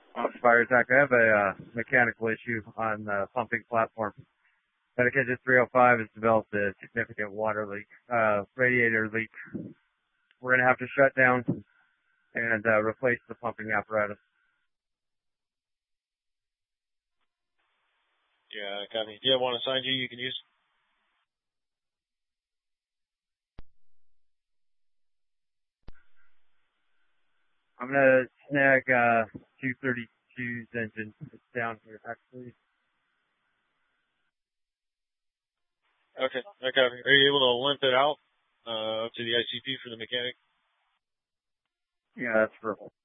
Fire Attack. I have a mechanical issue on the pumping platform. Dedicated 305 has developed a significant water leak, radiator leak. We're going to have to shut down and replace the pumping apparatus. Yeah, copy. Do you have one assigned you can use? I'm going to snag 232's engine. It's down here, actually. Okay, I copy. Are you able to limp it out up to the ICP for the mechanic? Yeah, that's verbal.